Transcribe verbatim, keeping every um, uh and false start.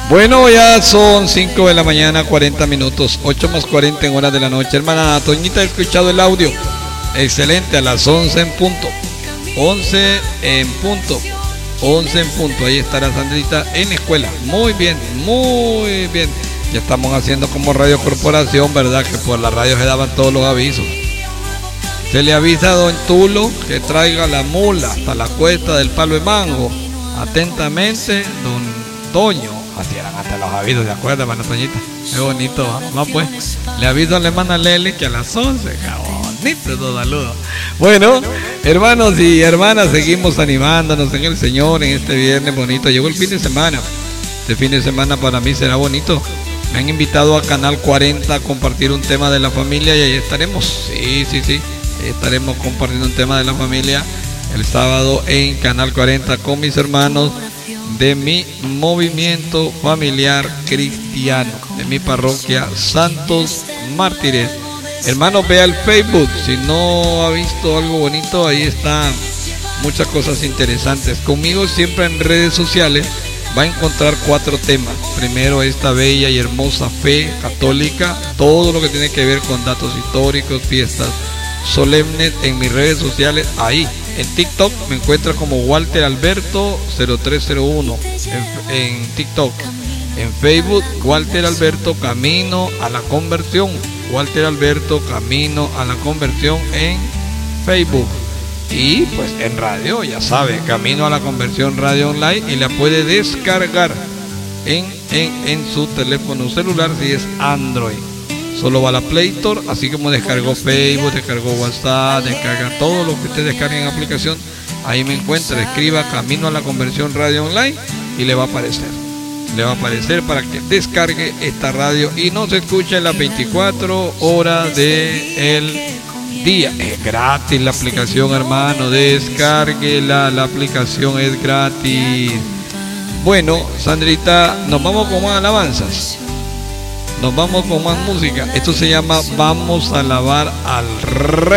Bueno, ya son cinco de la mañana, cuarenta minutos, ocho más cuarenta en horas de la noche. Hermana Toñita, he escuchado el audio. Excelente, a las once en punto. once en punto. once en punto. Ahí estará Sandrita en la escuela. Muy bien, muy bien. Ya estamos haciendo como Radio Corporación, ¿verdad? Que por la radio se daban todos los avisos. Se le avisa a don Tulo que traiga la mula hasta la cuesta del Palo de Mango. Atentamente, don Toño. Así eran hasta los avisos, ¿de acuerdo, hermana Toñita? Qué bonito, ¿eh? Va pues. Le aviso a la hermana Leli que a las once, qué bonito, todo saludo. Bueno, hermanos y hermanas, seguimos animándonos en el Señor en este viernes bonito. Llegó el fin de semana. Este fin de semana para mí será bonito. Me han invitado a Canal cuarenta a compartir un tema de la familia y ahí estaremos. Sí, sí, sí. Ahí estaremos compartiendo un tema de la familia el sábado en Canal cuarenta con mis hermanos de mi movimiento familiar cristiano, de mi parroquia Santos Mártires. Hermanos, vea el Facebook, si no ha visto algo bonito, ahí está muchas cosas interesantes. Conmigo siempre en redes sociales va a encontrar cuatro temas. Primero, esta bella y hermosa fe católica, todo lo que tiene que ver con datos históricos, fiestas solemnes en mis redes sociales. Ahí en TikTok me encuentra como Walter Alberto cero tres cero uno en, en TikTok. En Facebook, Walter Alberto Camino a la Conversión. Walter Alberto Camino a la Conversión en Facebook. Y pues en radio, ya sabe, Camino a la Conversión Radio Online, y la puede descargar en, en, en su teléfono celular si es Android. Solo va a la Play Store, así como descargó Facebook, descargó WhatsApp, descarga todo lo que usted descargue en aplicación. Ahí me encuentra, escriba Camino a la Conversión Radio Online y le va a aparecer. Le va a aparecer para que descargue esta radio y nos escuche en las veinticuatro horas del día. Es gratis la aplicación, hermano, descárguela, la aplicación es gratis. Bueno, Sandrita, nos vamos con más alabanzas. Nos vamos con más música. Esto se llama Vamos a alabar al Rey.